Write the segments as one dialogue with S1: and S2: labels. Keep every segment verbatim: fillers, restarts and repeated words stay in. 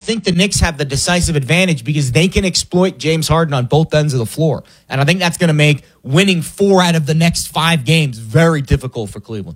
S1: think the Knicks have the decisive advantage because they can exploit James Harden on both ends of the floor. And I think that's going to make winning four out of the next five games very difficult for Cleveland.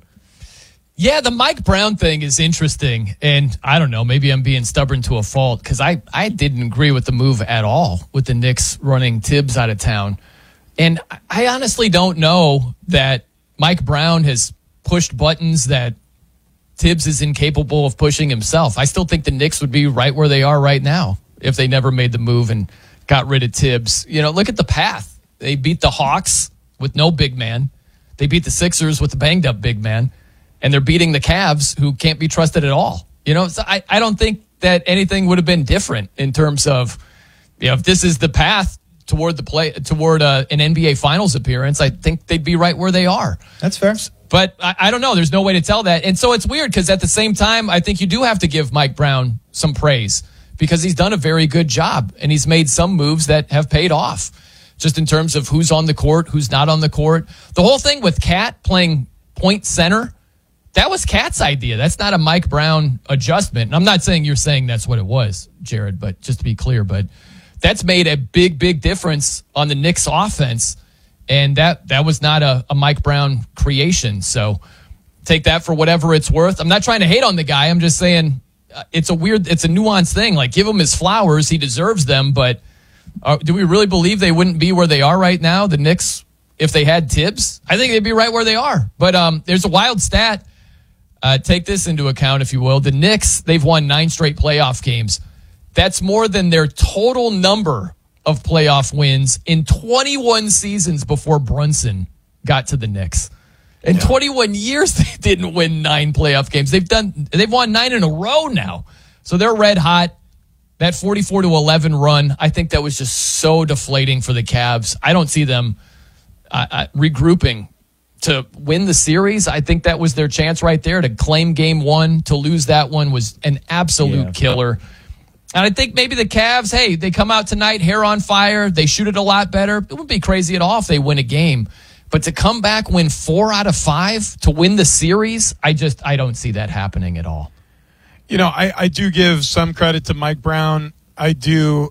S2: Yeah, the Mike Brown thing is interesting. And I don't know, maybe I'm being stubborn to a fault because I, I didn't agree with the move at all with the Knicks running Tibbs out of town. And I honestly don't know that Mike Brown has pushed buttons that Tibbs is incapable of pushing himself. I still think the Knicks would be right where they are right now if they never made the move and got rid of Tibbs. You know, look at the path. They beat the Hawks with no big man. They beat the Sixers with a banged up big man. And they're beating the Cavs, who can't be trusted at all. You know, so I, I don't think that anything would have been different in terms of, you know, if this is the path toward the play toward uh, an N B A Finals appearance, I think they'd be right where they are.
S1: That's fair.
S2: But I, I don't know. There's no way to tell that. And so it's weird because at the same time, I think you do have to give Mike Brown some praise because he's done a very good job and he's made some moves that have paid off just in terms of who's on the court, who's not on the court. The whole thing with Cat playing point center, that was Cat's idea. That's not a Mike Brown adjustment. And I'm not saying you're saying that's what it was, Jared, but just to be clear, but that's made a big, big difference on the Knicks offense. And that, that was not a, a Mike Brown creation. So take that for whatever it's worth. I'm not trying to hate on the guy. I'm just saying uh, it's a weird, it's a nuanced thing. Like, give him his flowers. He deserves them. But uh, do we really believe they wouldn't be where they are right now, the Knicks, if they had Tibbs? I think they'd be right where they are. But um, there's a wild stat. Uh, take this into account, if you will. The Knicks, they've won nine straight playoff games. That's more than their total number of playoff wins in twenty-one seasons before Brunson got to the Knicks. In yeah. twenty-one years, they didn't win nine playoff games. They've done. They've won nine in a row now. So they're red hot. That forty-four to eleven run, I think that was just so deflating for the Cavs. I don't see them uh, uh, regrouping to win the series. I think that was their chance right there to claim game one. To lose that one was an absolute yeah. killer. And I think maybe the Cavs, hey, they come out tonight, hair on fire. They shoot it a lot better. It wouldn't be crazy at all if they win a game. But to come back, win four out of five, to win the series, I just, I don't see that happening at all.
S3: You know, I, I do give some credit to Mike Brown. I do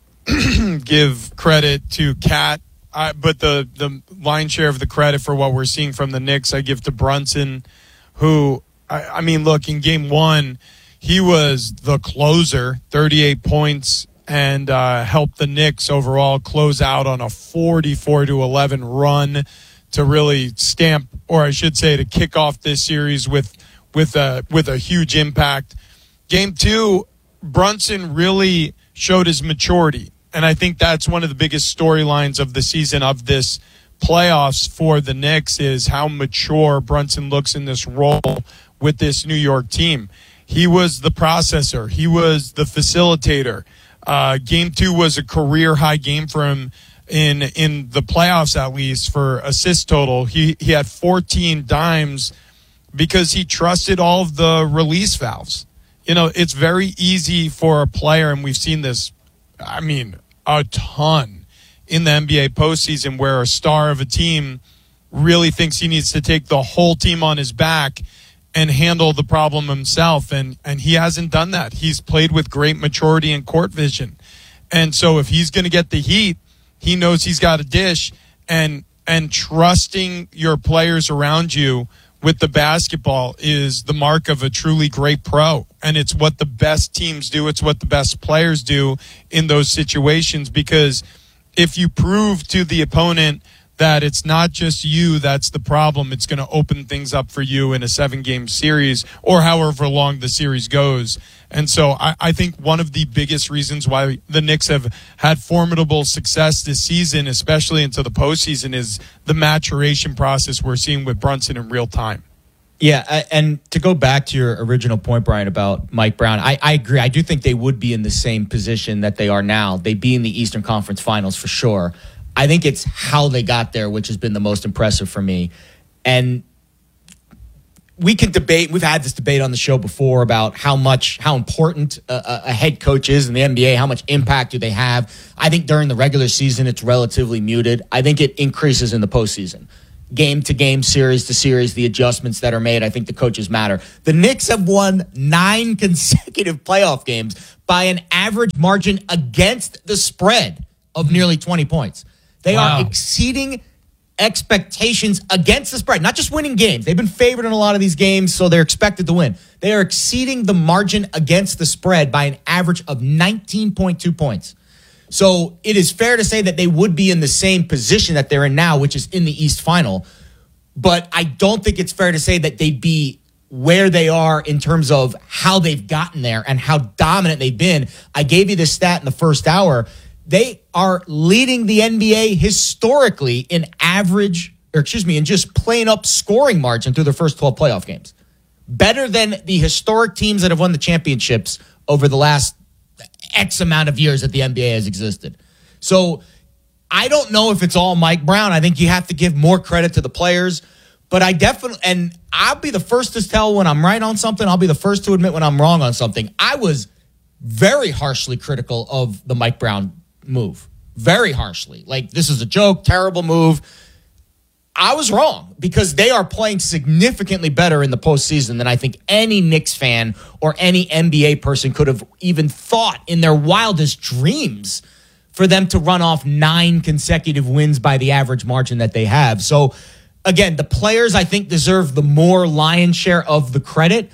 S3: give credit to Cat. I, but the, the lion's share of the credit for what we're seeing from the Knicks, I give to Brunson, who, I, I mean, look, in game one, he was the closer, thirty-eight points, and uh, helped the Knicks overall close out on a forty-four to eleven run to really stamp, or I should say, to kick off this series with with a with a huge impact. Game two, Brunson really showed his maturity, and I think that's one of the biggest storylines of the season, of this playoffs for the Knicks, is how mature Brunson looks in this role with this New York team. He was the processor. He was the facilitator. Uh, game two was a career-high game for him in in the playoffs, at least, for assist total. He, he had fourteen dimes because he trusted all of the release valves. You know, it's very easy for a player, and we've seen this, I mean, a ton in the N B A postseason, where a star of a team really thinks he needs to take the whole team on his back and handle the problem himself, and and he hasn't done that. He's played with great maturity and court vision, and so if he's going to get the heat, he knows he's got a dish, and and trusting your players around you with the basketball is the mark of a truly great pro, and it's what the best teams do. It's what the best players do in those situations, because if you prove to the opponent that it's not just you that's the problem, it's going to open things up for you in a seven-game series or however long the series goes. And so I, I think one of the biggest reasons why the Knicks have had formidable success this season, especially into the postseason, is the maturation process we're seeing with Brunson in real time.
S1: Yeah, and to go back to your original point, Brian, about Mike Brown, I, I agree. I do think they would be in the same position that they are now. They'd be in the Eastern Conference Finals for sure. I think it's how they got there, which has been the most impressive for me. And we can debate, we've had this debate on the show before about how much, how important a, a head coach is in the N B A, how much impact do they have. I think during the regular season, it's relatively muted. I think it increases in the postseason. game to game, series to series, the adjustments that are made. I think the coaches matter. The Knicks have won nine consecutive playoff games by an average margin against the spread of nearly twenty points. They
S2: Wow.
S1: are exceeding expectations against the spread, not just winning games. They've been favored in a lot of these games, so they're expected to win. They are exceeding the margin against the spread by an average of nineteen point two points. So it is fair to say that they would be in the same position that they're in now, which is in the East Final. But I don't think it's fair to say that they'd be where they are in terms of how they've gotten there and how dominant they've been. I gave you this stat in the first hour. They are leading the N B A historically in average, or excuse me, in just plain up scoring margin through their first twelve playoff games. Better than the historic teams that have won the championships over the last X amount of years that the N B A has existed. So I don't know if it's all Mike Brown. I think you have to give more credit to the players. But I definitely, and I'll be the first to tell when I'm right on something. I'll be the first to admit when I'm wrong on something. I was very harshly critical of the Mike Brown move. Very harshly. Like, this is a joke, terrible move. I was wrong because they are playing significantly better in the postseason than I think any Knicks fan or any N B A person could have even thought in their wildest dreams for them to run off nine consecutive wins by the average margin that they have. So, again, the players, I think, deserve the more lion's share of the credit.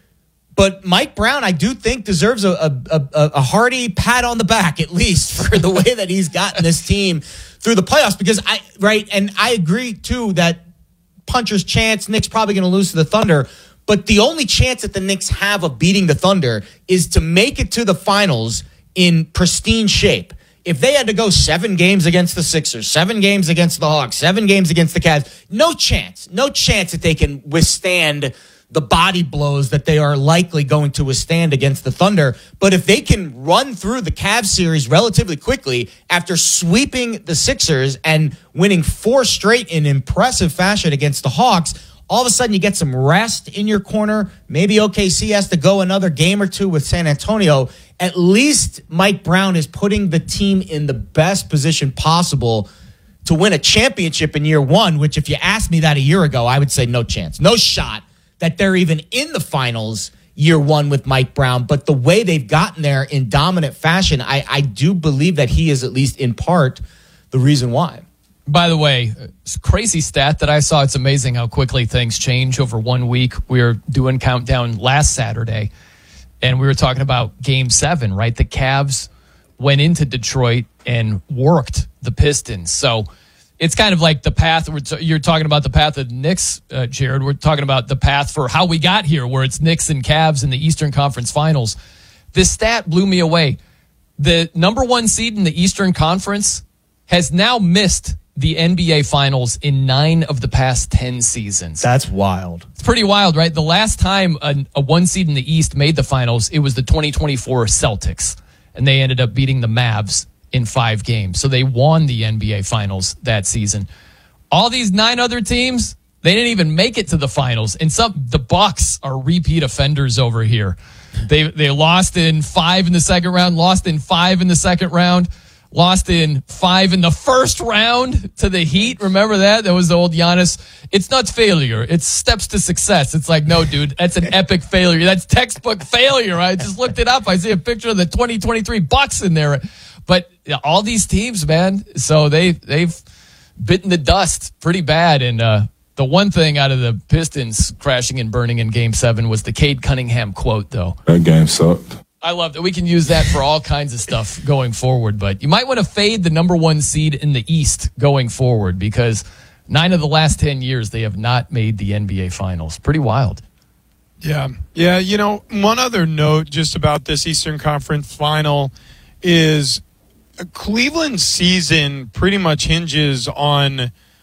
S1: But Mike Brown, I do think, deserves a, a, a, a hearty pat on the back, at least, for the way that he's gotten this team through the playoffs. Because I, right, and I agree, too, that puncher's chance, Knicks probably going to lose to the Thunder. But the only chance that the Knicks have of beating the Thunder is to make it to the finals in pristine shape. If they had to go seven games against the Sixers, seven games against the Hawks, seven games against the Cavs, no chance, no chance that they can withstand the body blows that they are likely going to withstand against the Thunder. But if they can run through the Cavs series relatively quickly after sweeping the Sixers and winning four straight in impressive fashion against the Hawks, all of a sudden you get some rest in your corner. Maybe O K C has to go another game or two with San Antonio. At least Mike Brown is putting the team in the best position possible to win a championship in year one, which if you asked me that a year ago, I would say no chance, no shot that they're even in the finals year one with Mike Brown. But the way they've gotten there in dominant fashion, I, I do believe that he is at least in part the reason why.
S2: By the way, it's a crazy stat that I saw. It's amazing how quickly things change over one week. We were doing countdown last Saturday, and we were talking about game seven, right? The Cavs went into Detroit and worked the Pistons. So it's kind of like the path. You're talking about the path of Knicks, uh, Jared. We're talking about the path for how we got here, where it's Knicks and Cavs in the Eastern Conference Finals. This stat blew me away. The number one seed in the Eastern Conference has now missed the N B A Finals in nine of the past ten seasons.
S1: That's wild.
S2: It's pretty wild, right? The last time a, a one seed in the East made the finals, it was the twenty twenty-four Celtics, and they ended up beating the Mavs in five games. So they won the N B A Finals that season. All these nine other teams, they didn't even make it to the finals. And some the Bucks are repeat offenders over here. They they lost in five in the second round, lost in five in the second round. Lost in five in the first round to the Heat. Remember that? That was the old Giannis. It's not failure. It's steps to success. It's like, no, dude, that's an epic failure. That's textbook failure. I just looked it up. I see a picture of the twenty twenty-three Bucks in there. But all these teams, man, so they, they've bitten the dust pretty bad. And uh, the one thing out of the Pistons crashing and burning in Game seven was the Cade Cunningham quote, though.
S4: That game sucked.
S2: I love that. We can use that for all kinds of stuff going forward, but you might want to fade the number one seed in the East going forward because nine of the last ten years, they have not made the N B A Finals. Pretty wild.
S3: Yeah. Yeah. You know, one other note just about this Eastern Conference final is Cleveland's season pretty much hinges on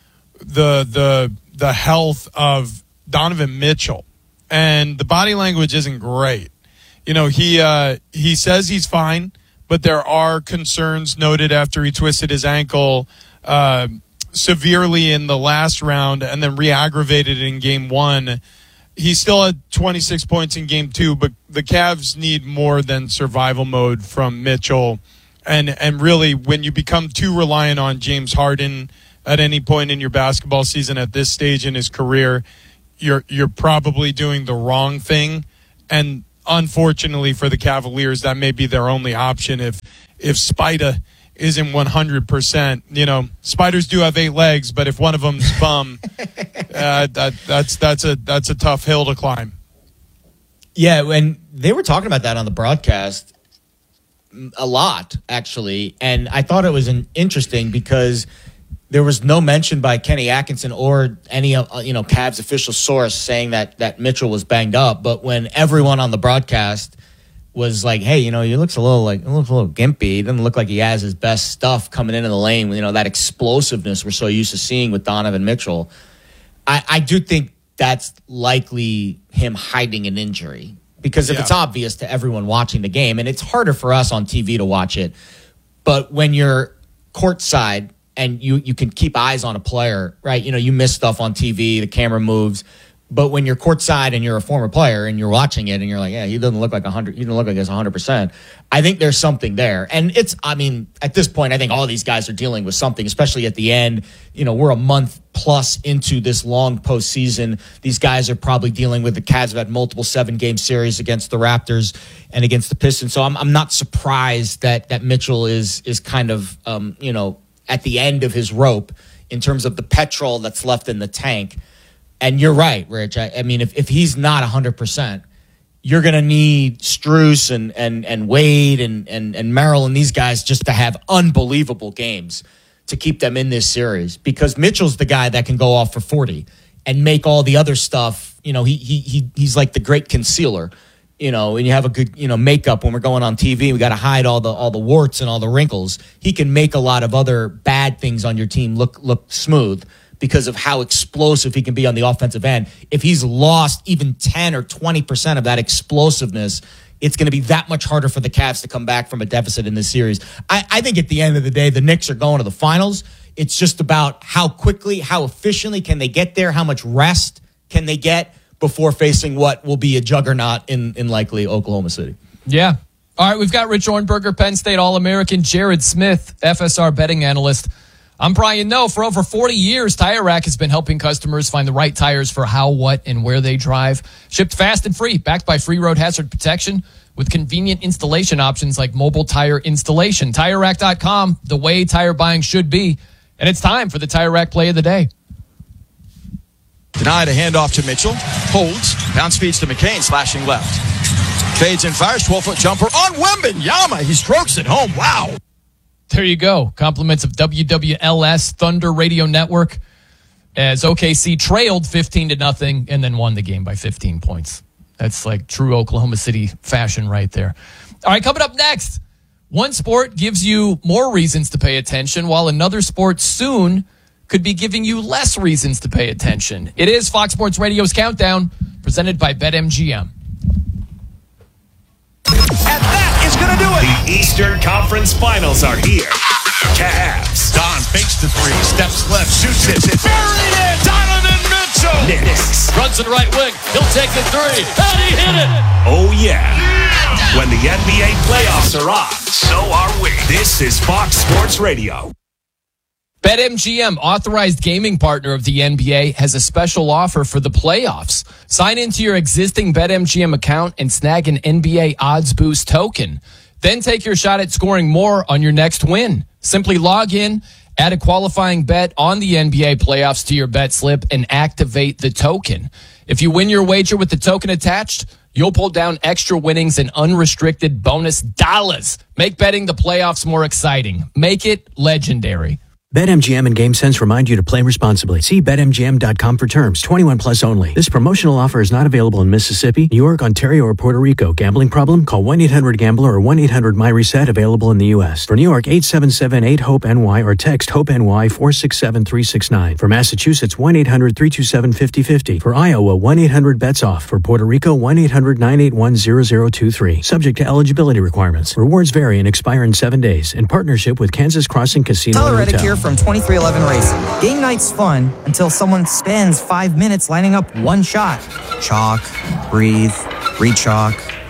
S3: the, the, the health of Donovan Mitchell, and the body language isn't great. You know, he uh, he says he's fine, but there are concerns noted after he twisted his ankle uh, severely in the last round and then re-aggravated in game one. He still had twenty-six points in game two, but the Cavs need more than survival mode from Mitchell. And, and really, when you become too reliant on James Harden at any point in your basketball season at this stage in his career, you're you're probably doing the wrong thing. And unfortunately for the Cavaliers, that may be their only option if if Spida isn't one hundred percent. You know, spiders do have eight legs, but if one of them's bum, uh, that, that's that's a that's a tough hill to climb.
S1: Yeah, when they were talking about that on the broadcast a lot, actually, and I thought it was an interesting because there was no mention by Kenny Atkinson or any uh, you know Cavs official source saying that that Mitchell was banged up. But when everyone on the broadcast was like, "Hey, you know, he looks a little like he looks a little gimpy. He doesn't look like he has his best stuff coming into the lane. You know, that explosiveness we're so used to seeing with Donovan Mitchell." I, I do think that's likely him hiding an injury. Because if yeah. it's obvious to everyone watching the game, and it's harder for us on T V to watch it, but when you're courtside and you, you can keep eyes on a player, right? You know, you miss stuff on T V, the camera moves. But when you're courtside and you're a former player and you're watching it and you're like, yeah, he doesn't look like one hundred, he doesn't look like he's one hundred percent. I think there's something there. And it's, I mean, at this point, I think all these guys are dealing with something, especially at the end. You know, we're a month plus into this long postseason. These guys are probably dealing with the Cavs have had multiple seven-game series against the Raptors and against the Pistons. So I'm I'm not surprised that that Mitchell is is kind of, um, you know, at the end of his rope in terms of the petrol that's left in the tank. And you're right, Rich. I, I mean, if, if he's not one hundred percent, you're going to need Strus and, and, and Wade and, and, and Merrill and these guys just to have unbelievable games to keep them in this series. Because Mitchell's the guy that can go off for forty and make all the other stuff. You know, he he he he's like the great concealer. You know, and you have a good, you know, makeup when we're going on T V. We got to hide all the all the warts and all the wrinkles. He can make a lot of other bad things on your team look look smooth, because of how explosive he can be on the offensive end. If he's lost even ten or twenty percent of that explosiveness, it's going to be that much harder for the Cavs to come back from a deficit in this series. I, I think at the end of the day, the Knicks are going to the finals. It's just about how quickly, how efficiently can they get there, how much rest can they get before facing what will be a juggernaut in, in likely Oklahoma City.
S2: Yeah. All right, we've got Rich Ornberger, Penn State All-American, Jared Smith, F S R betting analyst. I'm Brian Noe. For over forty years, Tire Rack has been helping customers find the right tires for how, what, and where they drive. Shipped fast and free, backed by free road hazard protection with convenient installation options like mobile tire installation. Tire Rack dot com, the way tire buying should be. And it's time for the Tire Rack play of the day.
S4: Denied a handoff to Mitchell. Holds. Bounce feeds to McCain, slashing left. Fades and fires. twelve-foot jumper on Wembanyama. He strokes it home. Wow.
S2: There you go. Compliments of W W L S Thunder Radio Network as O K C trailed fifteen to nothing and then won the game by fifteen points. That's like true Oklahoma City fashion right there. All right, coming up next, one sport gives you more reasons to pay attention while another sport soon could be giving you less reasons to pay attention. It is Fox Sports Radio's Countdown, presented by BetMGM.
S5: And that is going to do it. The Eastern Conference Finals are here. Cavs. Don fakes the three, steps left, shoots it. Buried it. Donovan Mitchell. Knicks.
S6: Runs to the right wing. He'll take the three. And he hit it.
S5: Oh, yeah. When the N B A playoffs are on, so are we. This is Fox Sports Radio.
S2: BetMGM, authorized gaming partner of the N B A, has a special offer for the playoffs. Sign into your existing BetMGM account and snag an N B A Odds Boost token. Then take your shot at scoring more on your next win. Simply log in, add a qualifying bet on the N B A playoffs to your bet slip, and activate the token. If you win your wager with the token attached, you'll pull down extra winnings and unrestricted bonus dollars. Make betting the playoffs more exciting. Make it legendary.
S7: BetMGM and GameSense remind you to play responsibly. See Bet M G M dot com for terms. twenty-one plus only. This promotional offer is not available in Mississippi, New York, Ontario, or Puerto Rico. Gambling problem? Call one eight hundred gambler or one eight hundred my reset, available in the U S. For New York, eight seven seven eight hope N Y or text HOPE-NY four six seven three six nine. For Massachusetts, one eight hundred three two seven five zero five zero. For Iowa, one eight hundred bets off. For Puerto Rico, one eight hundred nine eight one zero zero two three. Subject to eligibility requirements. Rewards vary and expire in seven days. In partnership with Kansas Crossing Casino
S8: Tyler
S7: and Hotel.
S8: Reddick here from twenty-three eleven Racing. Game night's fun until someone spends five minutes lining up one shot. Chalk, breathe, re-chalk,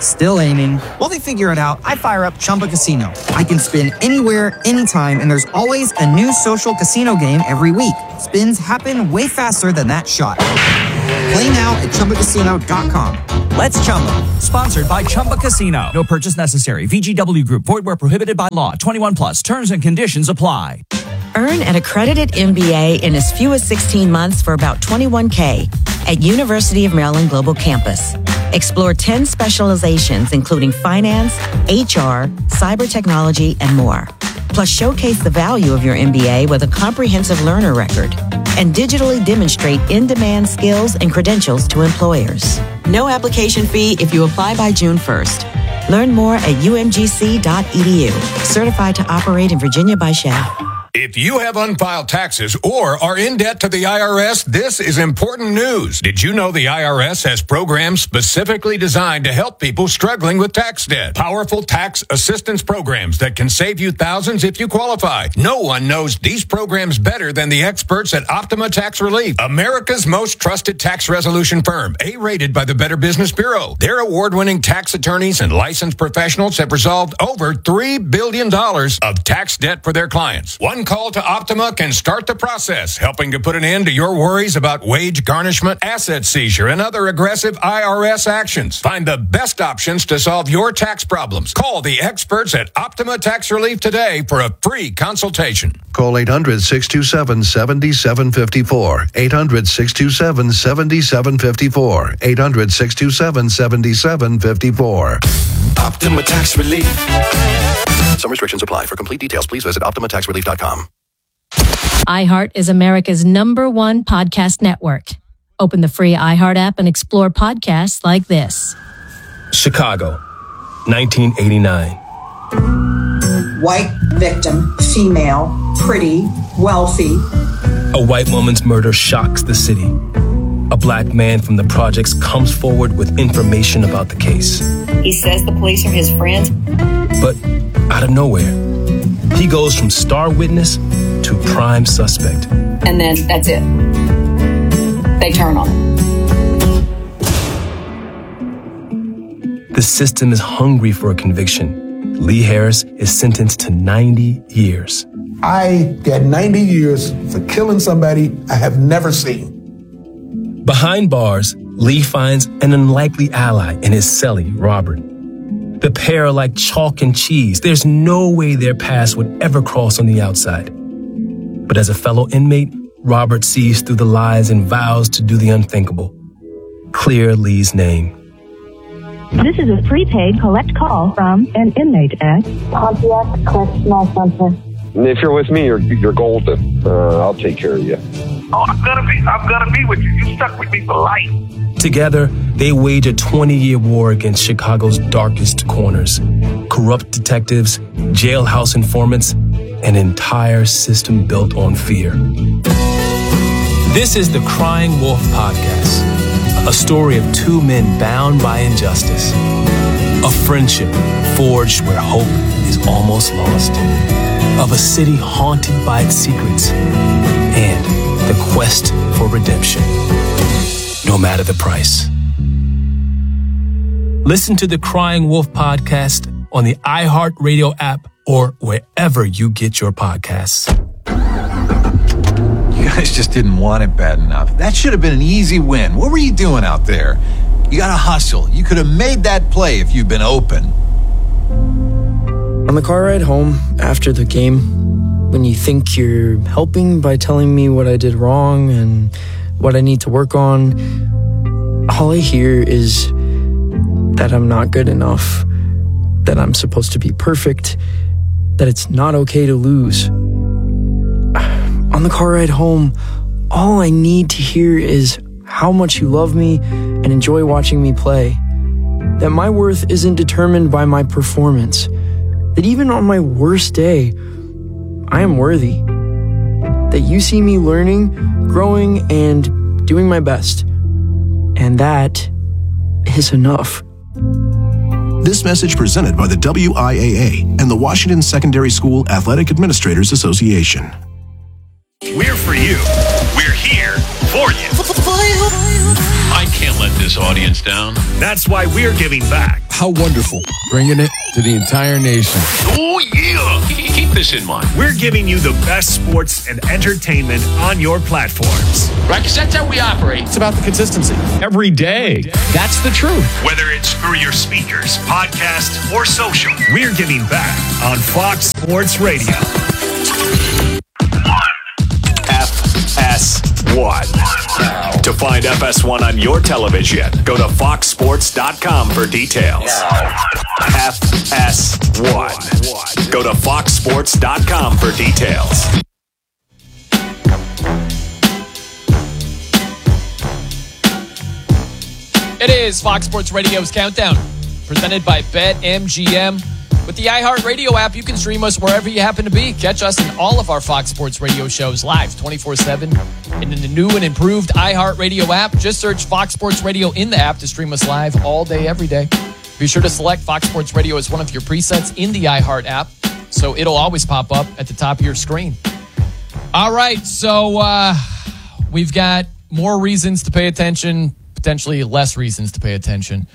S8: Still aiming. While they figure it out, I fire up Chumba Casino. I can spin anywhere, anytime, and there's always a new social casino game every week. Spins happen way faster than that shot. Play now at Chumba Casino dot com. Let's Chumba.
S9: Sponsored by Chumba Casino. No purchase necessary. V G W Group. Void where prohibited by law. twenty-one plus. Terms and conditions apply.
S10: Earn an accredited M B A in as few as sixteen months for about twenty-one thousand dollars at University of Maryland Global Campus. Explore ten specializations, including finance, H R, cyber technology, and more. Plus, showcase the value of your M B A with a comprehensive learner record and digitally demonstrate in-demand skills and credentials to employers. No application fee if you apply by June first. Learn more at U M G C dot E D U. Certified to operate in Virginia by S H A.
S11: If you have unfiled taxes or are in debt to the I R S, this is important news. Did you know the I R S has programs specifically designed to help people struggling with tax debt? Powerful tax assistance programs that can save you thousands if you qualify. No one knows these programs better than the experts at Optima Tax Relief, America's most trusted tax resolution firm, A-rated by the Better Business Bureau. Their award-winning tax attorneys and licensed professionals have resolved over three billion dollars of tax debt for their clients. One call to Optima can start the process, helping to put an end to your worries about wage garnishment, asset seizure, and other aggressive I R S actions. Find the best options to solve your tax problems. Call the experts at Optima Tax Relief today for a free consultation.
S12: Call eight hundred, six two seven, seven seven five four. eight hundred, six two seven, seven seven five four. eight hundred, six two seven, seven seven five four.
S13: Optima Tax Relief.
S12: Some restrictions apply. For complete details, please visit optima tax relief dot com.
S14: iHeart is America's number one podcast network. Open the free iHeart app and explore podcasts like this.
S15: Chicago, nineteen eighty-nine.
S16: White victim, female, pretty, wealthy.
S15: A white woman's murder shocks the city. A black man from the projects comes forward with information about the case.
S17: He says the police are his friends.
S15: But out of nowhere, he goes from star witness to prime suspect.
S17: And then that's it. They turn on him.
S15: The system is hungry for a conviction. Lee Harris is sentenced to ninety years.
S18: I got ninety years for killing somebody I have never seen.
S15: Behind bars, Lee finds an unlikely ally in his cellie, Robert. The pair are like chalk and cheese. There's no way their paths would ever cross on the outside. But as a fellow inmate, Robert sees through the lies and vows to do the unthinkable. Clear Lee's name.
S19: This is a prepaid collect call from an inmate at
S20: Pontiac Correctional Center.
S21: If you're with me, you're you're golden. Uh, I'll take care of you.
S22: Oh, I'm gonna be I'm gonna be with you. You stuck with me for life.
S15: Together, they wage a twenty-year war against Chicago's darkest corners. Corrupt detectives, jailhouse informants, an entire system built on fear. This is the Crying Wolf Podcast, a story of two men bound by injustice, a friendship forged where hope is almost lost, of a city haunted by its secrets, and the quest for redemption, no matter the price. Listen to the Crying Wolf Podcast on the iHeartRadio app or wherever you get your podcasts.
S23: You guys just didn't want it bad enough. That should have been an easy win. What were you doing out there? You got to hustle. You could have made that play if you'd been open.
S24: On the car ride home after the game, when you think you're helping by telling me what I did wrong and what I need to work on, all I hear is that I'm not good enough, that I'm supposed to be perfect, that it's not okay to lose. On the car ride home, all I need to hear is how much you love me and enjoy watching me play, that my worth isn't determined by my performance, that even on my worst day, I am worthy, that you see me learning, growing, and doing my best, and that is enough.
S25: This message presented by the W I A A and the Washington Secondary School Athletic Administrators Association.
S5: We're for you. We're here for you. I can't let this
S1: this audience down.
S5: That's why we're giving back.
S2: How wonderful. Bringing it to the entire nation.
S1: Oh, yeah. Keep this in mind.
S5: We're giving you the best sports and entertainment on your platforms.
S1: Right, because that's how we operate.
S2: It's about the consistency.
S5: Every day.
S2: That's the truth.
S5: Whether it's through your speakers, podcast, or social, we're giving back on Fox Sports Radio. F S one. To find F S one on your television, go to fox sports dot com for details. F S one. Go to fox sports dot com for details.
S3: It is Fox Sports Radio's Countdown, presented by BetMGM. With the iHeartRadio app, you can stream us wherever you happen to be. Catch us in all of our Fox Sports Radio shows live twenty-four seven. And in the new and improved iHeartRadio app, just search Fox Sports Radio in the app to stream us live all day, every day. Be sure to select Fox Sports Radio as one of your presets in the iHeart app, so it'll always pop up at the top of your screen. All right, so uh, we've got more reasons to pay attention, potentially less reasons to pay attention.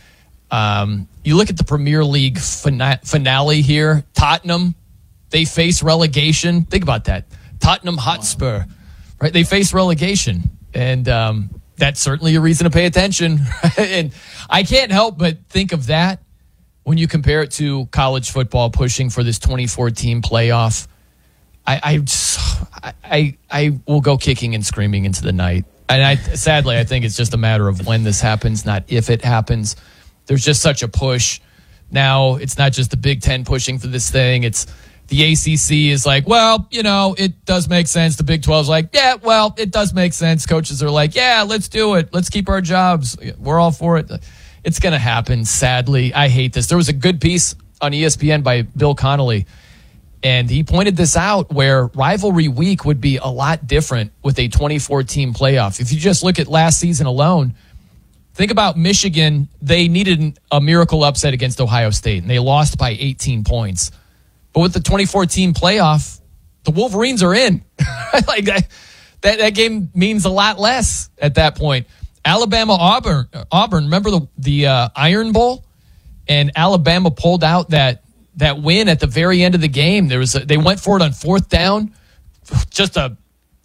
S3: Um, you look at the Premier League fina- finale here. Tottenham, they face relegation. Think about that. Tottenham Hotspur, right? They face relegation, and um, that's certainly a reason to pay attention. And I can't help but think of that when you compare it to college football pushing for this twenty-four team playoff. I, I, just, I, I will go kicking and screaming into the night. And I, sadly, I think it's just a matter of when this happens, not if it happens. There's just such a push. Now, it's not just the Big Ten pushing for this thing. It's the A C C is like, well, you know, it does make sense. The Big twelve is like, yeah, well, it does make sense. Coaches are like, yeah, let's do it. Let's keep our jobs. We're all for it. It's going to happen, sadly. I hate this. There was a good piece on E S P N by Bill Connolly, and he pointed this out where rivalry week would be a lot different with a twenty-four team playoff. If you just look at last season alone, think about Michigan. They needed a miracle upset against Ohio State, and they lost by eighteen points. But with the twenty-four team playoff, the Wolverines are in. Like that, that, that game means a lot less at that point. Alabama, Auburn, Auburn. Remember the the uh, Iron Bowl, and Alabama pulled out that that win at the very end of the game. There was a, they went for it on fourth down, just a.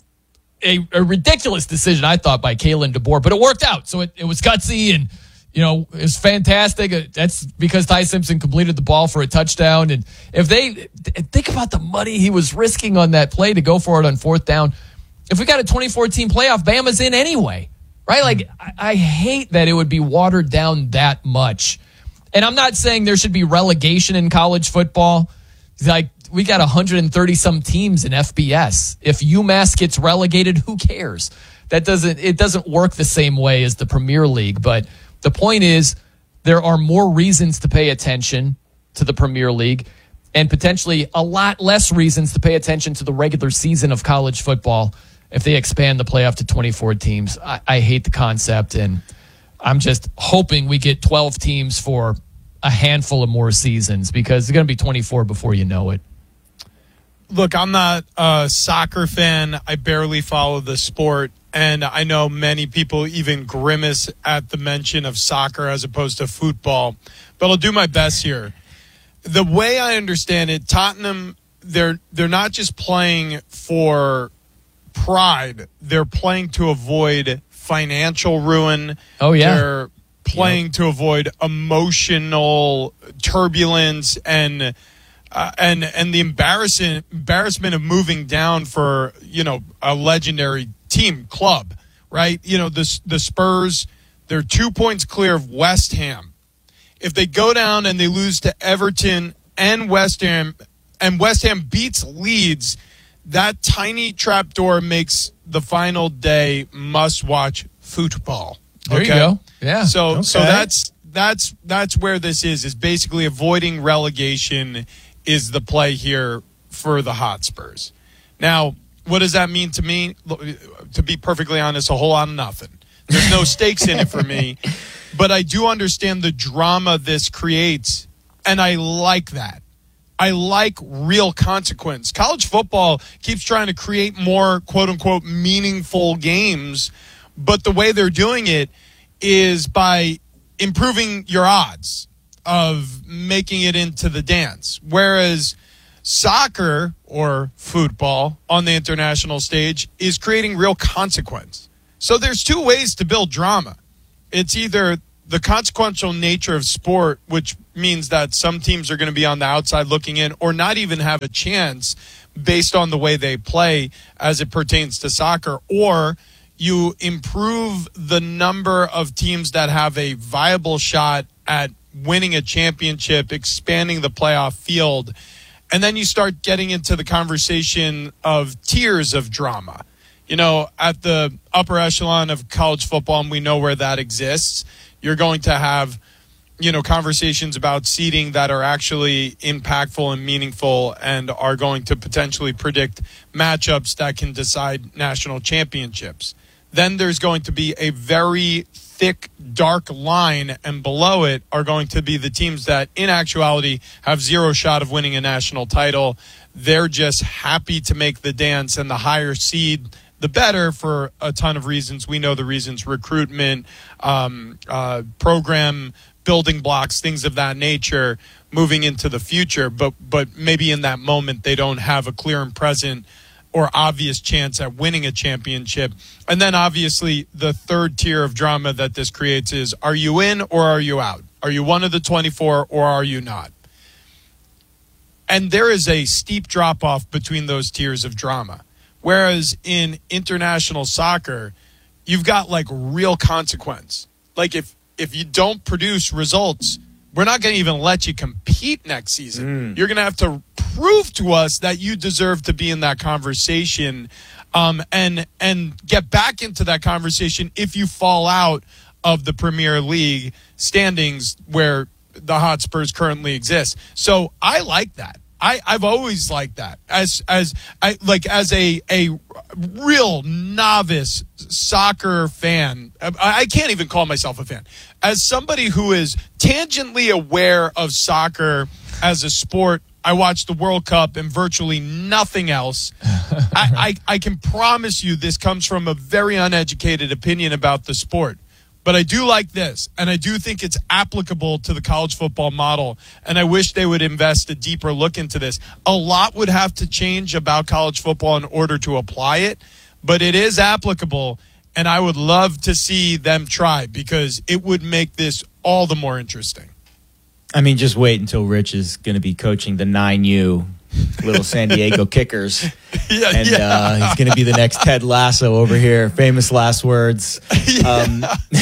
S3: A, a ridiculous decision, I thought, by Kalen DeBoer, but it worked out. So it, it was gutsy and, you know, it was fantastic. That's because Ty Simpson completed the ball for a touchdown. And if they think about the money he was risking on that play to go for it on fourth down, if we got a twenty-four team playoff, Bama's in anyway, right? Like, I, I hate that it would be watered down that much. And I'm not saying there should be relegation in college football. Like, we got one hundred thirty some teams in F B S. If UMass gets relegated, who cares? That doesn't, it doesn't work the same way as the Premier League. But the point is, there are more reasons to pay attention to the Premier League and potentially a lot less reasons to pay attention to the regular season of college football if they expand the playoff to twenty-four teams. I, I hate the concept, and I'm just hoping we get twelve teams for a handful of more seasons, because it's going to be twenty-four before you know it.
S4: Look, I'm not a soccer fan. I barely follow the sport, and I know many people even grimace at the mention of soccer as opposed to football, but I'll do my best here. The way I understand it, Tottenham, they're they're not just playing for pride. They're playing to avoid financial ruin.
S3: Oh, yeah.
S4: They're playing yep. to avoid emotional turbulence and Uh, and and the embarrassing embarrassment of moving down for, you know, a legendary team club, right? You know, the the Spurs, they're two points clear of West Ham. If they go down and they lose to Everton and West Ham, and West Ham beats Leeds, that tiny trapdoor makes the final day must-watch football.
S3: There
S4: okay?
S3: you go. Yeah.
S4: So
S3: okay.
S4: so that's that's that's where this is. Is basically avoiding relegation is the play here for the Hotspurs. Now, what does that mean to me? To be perfectly honest, a whole lot of nothing. There's no stakes in it for me, but I do understand the drama this creates, and I like that. I like real consequence. College football keeps trying to create more quote-unquote meaningful games, but the way they're doing it is by improving your odds of making it into the dance. Whereas soccer or football on the international stage is creating real consequence. So there's two ways to build drama. It's either the consequential nature of sport, which means that some teams are going to be on the outside looking in or not even have a chance based on the way they play as it pertains to soccer, or you improve the number of teams that have a viable shot at winning a championship, expanding the playoff field, and then you start getting into the conversation of tiers of drama. You know, at the upper echelon of college football, and we know where that exists, you're going to have, you know, conversations about seeding that are actually impactful and meaningful and are going to potentially predict matchups that can decide national championships. Then there's going to be a very thick, dark line, and below it are going to be the teams that, in actuality, have zero shot of winning a national title. They're just happy to make the dance, and the higher seed, the better, for a ton of reasons. We know the reasons: recruitment, um, uh, program building blocks, things of that nature, moving into the future. But but maybe in that moment they don't have a clear and present or obvious chance at winning a championship. And then obviously the third tier of drama that this creates is, are you in or are you out? Are you one of the twenty-four or are you not? And there is a steep drop-off between those tiers of drama. Whereas in international soccer, you've got like real consequence. Like if, if you don't produce results, we're not going to even let you compete next season. Mm. You're going to have to prove to us that you deserve to be in that conversation, um, and and get back into that conversation if you fall out of the Premier League standings where the Hotspurs currently exist. So I like that. I, I've always liked that as as I like as a a real novice soccer fan. I, I can't even call myself a fan. As somebody who is tangentially aware of soccer as a sport, I watch the World Cup and virtually nothing else. I, I I can promise you this comes from a very uneducated opinion about the sport. But I do like this, and I do think it's applicable to the college football model, and I wish they would invest a deeper look into this. A lot would have to change about college football in order to apply it, but it is applicable, and I would love to see them try because it would make this all the more interesting.
S6: I mean, just wait until Rich is going to be coaching the nine U little San Diego Kickers.
S4: Yeah,
S6: and
S4: yeah.
S6: Uh, he's going to be the next Ted Lasso over here. Famous last words.
S4: Yeah.
S6: Um,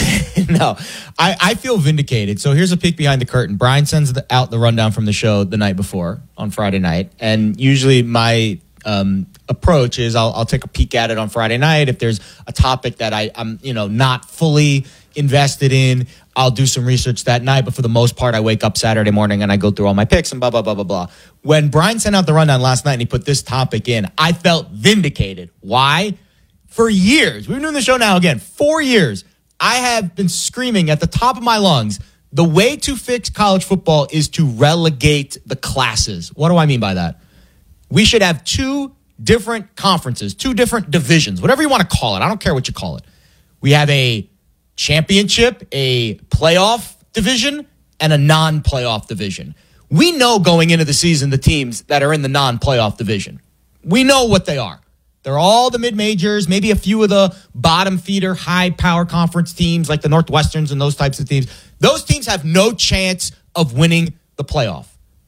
S6: no, I, I feel vindicated. So here's a peek behind the curtain. Brian sends the, out the rundown from the show the night before on Friday night. And usually my um, approach is I'll, I'll take a peek at it on Friday night. If there's a topic that I, I'm you know not fully invested in, I'll do some research that night, but for the most part, I wake up Saturday morning and I go through all my picks and blah, blah, blah, blah, blah. When Brian sent out the rundown last night and he put this topic in, I felt vindicated. Why? For years, we've been doing the show now again, four years, I have been screaming at the top of my lungs, the way to fix college football is to relegate the classes. What do I mean by that? We should have two different conferences, two different divisions, whatever you want to call it. I don't care what you call it. We have a championship, a playoff division, and a non-playoff division. We know going into the season the teams that are in the non-playoff division. We know what they are. They're all the mid-majors, maybe a few of the bottom feeder, high-power conference teams like the Northwesterns and those types of teams. Those teams have no chance of winning the playoff.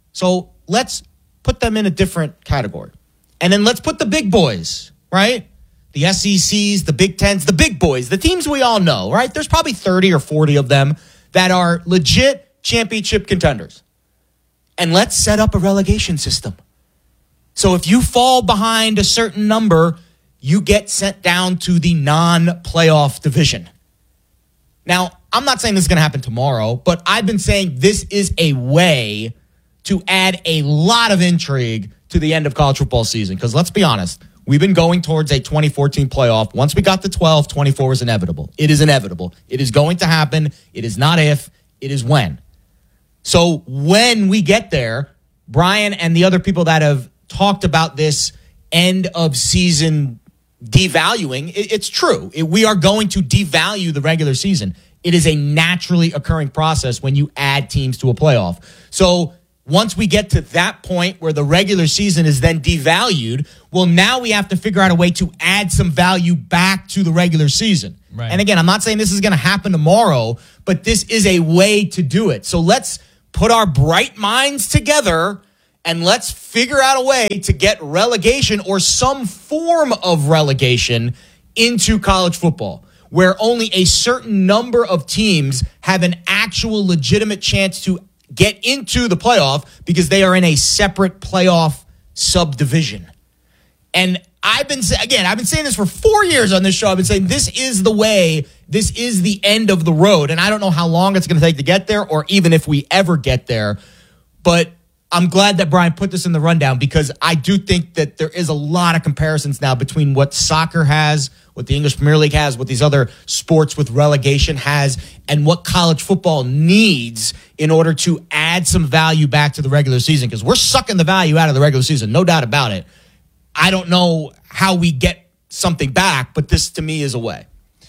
S6: So let's put them in a different category. And then let's put the big boys, right? The S E Cs, the Big Tens, the big boys, the teams we all know, right? There's probably thirty or forty of them that are legit championship contenders. And let's set up a relegation system. So if you fall behind a certain number, you get sent down to the non-playoff division. Now, I'm not saying this is going to happen tomorrow, but I've been saying this is a way to add a lot of intrigue to the end of college football season. Because let's be honest, we've been going towards a twenty fourteen playoff. Once we got to twelve, twenty-four was inevitable. It is inevitable. It is going to happen. It is not if, it is when. So when we get there, Brian and the other people that have talked about this end of season devaluing, it, it's true. It, we are going to devalue the regular season. It is a naturally occurring process when you add teams to a playoff. So once we get to that point where the regular season is then devalued, well, now we have to figure out a way to add some value back to the regular season.
S3: Right.
S6: And again, I'm not saying this is going to happen tomorrow, but this is a way to do it. So let's put our bright minds together and let's figure out a way to get relegation or some form of relegation into college football, where only a certain number of teams have an actual legitimate chance to get into the playoff because they are in a separate playoff subdivision. And I've been, again, I've been saying this for four years on this show. I've been saying this is the way, this is the end of the road. And I don't know how long it's going to take to get there or even if we ever get there. But I'm glad that Brian put this in the rundown because I do think that there is a lot of comparisons now between what soccer has, what the English Premier League has, what these other sports with relegation has, and what college football needs in order to add some value back to the regular season. Because we're sucking the value out of the regular season, no doubt about it. I don't know how we get something back, but this to me is a way.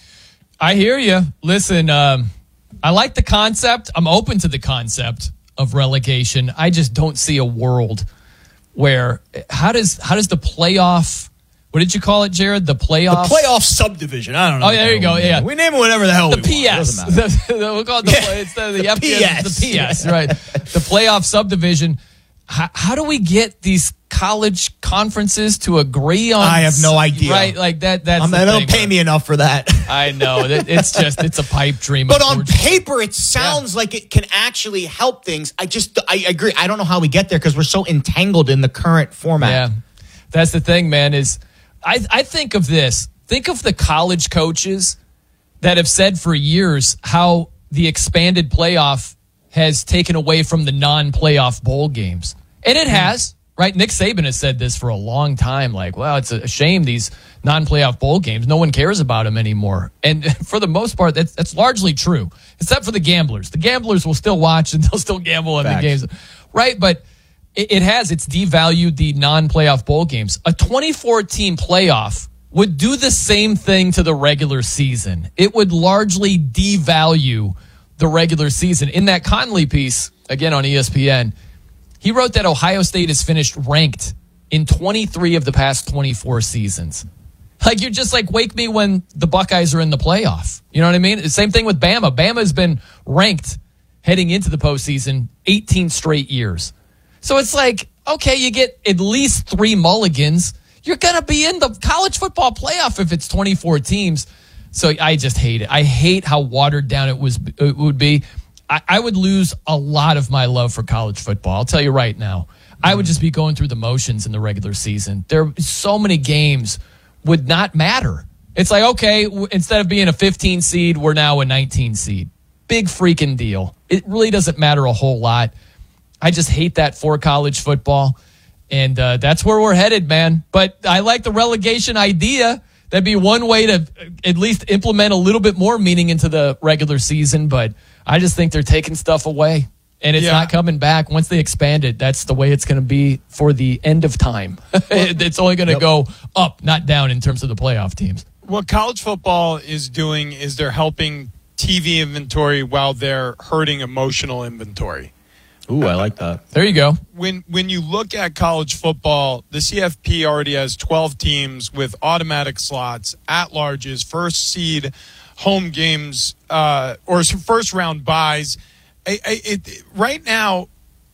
S3: I hear you. Listen, um, I like the concept. I'm open to the concept of relegation. I just don't see a world where how does how does the playoff, what did you call it, Jared? The playoff
S6: the playoff subdivision. I don't know.
S3: Oh, yeah, there you go. Yeah,
S6: we name it whatever the hell
S3: the
S6: we
S3: P S.
S6: want. It doesn't matter.
S3: The, the, we'll call it the,
S6: Yeah.
S3: it's the, the,
S6: The
S3: F P S, the P S, right? The playoff subdivision. How, how do we get these college conferences to agree on?
S6: I have no idea.
S3: Right, like that. That's
S6: Um,
S3: the
S6: they don't
S3: thing,
S6: pay
S3: right?
S6: me enough for that.
S3: I know. It- It's just it's a pipe dream.
S6: But on
S3: unfortunately.
S6: paper, it sounds like it can actually help things. I just, I agree. I don't know how we get there because we're so entangled in the current format.
S3: Yeah, that's the thing, man. Is I I think of this. Think of the college coaches that have said for years how the expanded playoff has taken away from the non-playoff bowl games, and it has. Right, Nick Saban has said this for a long time. Like, well, it's a shame these non-playoff bowl games. No one cares about them anymore. And for the most part, that's that's largely true, except for the gamblers. The gamblers will still watch and they'll still gamble on
S6: Facts.
S3: the games, right? But it, it has it's devalued the non-playoff bowl games. A twenty-four team playoff would do the same thing to the regular season. It would largely devalue the regular season. In that Conley piece, again on E S P N, he wrote that Ohio State has finished ranked in twenty-three of the past twenty-four seasons. Like, you're just like, wake me when the Buckeyes are in the playoff. You know what I mean? Same thing with Bama. Bama's been ranked heading into the postseason eighteen straight years. So it's like, okay, you get at least three mulligans. You're going to be in the college football playoff if it's twenty-four teams. So I just hate it. I hate how watered down it was. It would be. I, I would lose a lot of my love for college football. I'll tell you right now. I would just be going through the motions in the regular season. There are so many games would not matter. It's like, okay, w- instead of being a fifteen seed, we're now a nineteen seed. Big freaking deal. It really doesn't matter a whole lot. I just hate that for college football. And uh, that's where we're headed, man. But I like the relegation idea. That'd be one way to at least implement a little bit more meaning into the regular season. But I just think they're taking stuff away. And it's
S4: Yeah.
S3: not coming back. Once they expand it, that's the way it's going to be for the end of time. It's only going to
S6: Yep.
S3: go up, not down in terms of the playoff teams.
S4: What college football is doing is they're helping T V inventory while they're hurting emotional inventory.
S6: Ooh, I like that.
S3: There you go.
S4: When when you look at college football, the C F P already has twelve teams with automatic slots, at-larges, first seed, home games, uh, or some first-round buys. I, I, it, right now,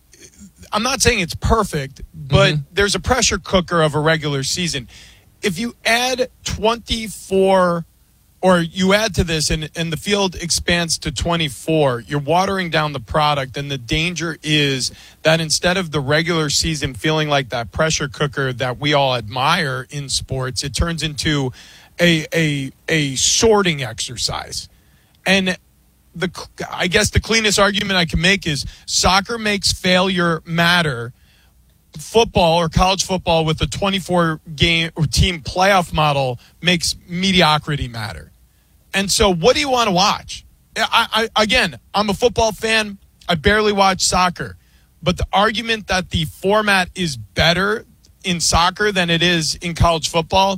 S4: I'm not saying it's perfect, but
S3: Mm-hmm.
S4: there's a pressure cooker of a regular season. If you add twenty-four, or you add to this and, and the field expands to twenty-four, you're watering down the product, and the danger is that instead of the regular season feeling like that pressure cooker that we all admire in sports, it turns into a a, a sorting exercise. And the I guess the cleanest argument I can make is soccer makes failure matter. Football or college football with a twenty-four game or team playoff model makes mediocrity matter. And so what do you want to watch? I, I again, I'm a football fan. I barely watch soccer. But the argument that the format is better in soccer than it is in college football,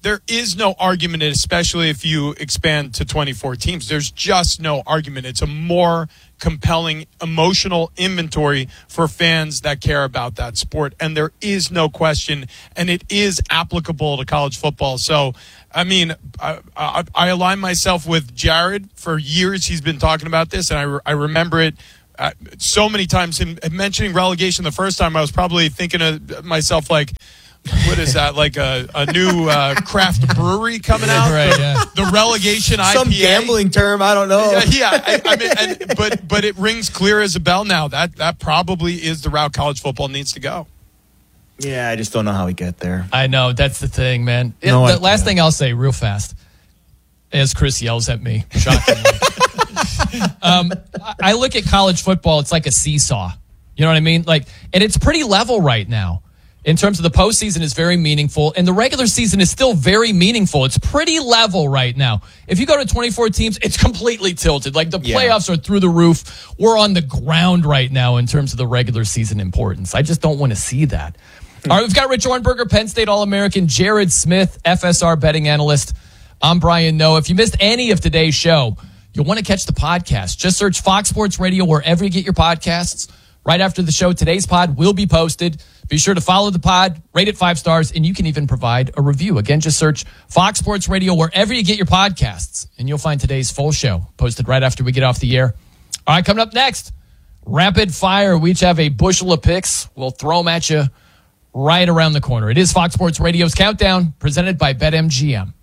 S4: there is no argument, especially if you expand to twenty-four teams. There's just no argument. It's a more compelling emotional inventory for fans that care about that sport. And there is no question, and it is applicable to college football. So, I mean, I, I, I align myself with Jared. For years he's been talking about this, and I, re- I remember it uh, so many times. Him mentioning relegation the first time, I was probably thinking of myself like, what is that, like a, a new uh, craft brewery coming out?
S3: Right, yeah.
S4: The relegation I P A.
S6: Some gambling term, I don't know.
S4: Yeah, yeah I, I mean, and, but but it rings clear as a bell now. That that probably is the route college football needs to go.
S6: Yeah, I just don't know how we get there.
S3: I know, that's the thing, man.
S6: No,
S3: the
S6: I-
S3: last thing I'll say real fast, as Chris yells at me, shockingly. um, I- I look at college football, it's like a seesaw. You know what I mean? Like, and it's pretty level right now. In terms of the postseason is very meaningful, and the regular season is still very meaningful. It's pretty level right now. If you go to twenty-four teams, it's completely tilted. Like the
S6: Yeah.
S3: playoffs are through the roof. We're on the ground right now in terms of the regular season importance. I just don't want to see that. All right, we've got Rich Ornberger, Penn State All-American, Jared Smith, F S R betting analyst. I'm Brian Noe. If you missed any of today's show, you'll want to catch the podcast. Just search Fox Sports Radio wherever you get your podcasts. Right after the show, today's pod will be posted. Be sure to follow the pod, rate it five stars, and you can even provide a review. Again, just search Fox Sports Radio wherever you get your podcasts, and you'll find today's full show posted right after we get off the air. All right, coming up next, rapid fire. We each have a bushel of picks. We'll throw them at you right around the corner. It is Fox Sports Radio's Countdown, presented by BetMGM.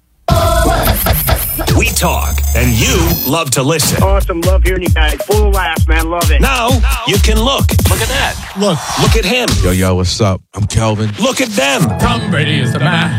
S5: We talk, and you love to listen.
S22: Awesome. Love hearing you guys. Full of laughs, man. Love it.
S5: Now, you can look. Look at that.
S2: Look.
S5: Look at him.
S2: Yo, yo, what's up? I'm Kelvin.
S5: Look at them.
S2: Tom Brady is the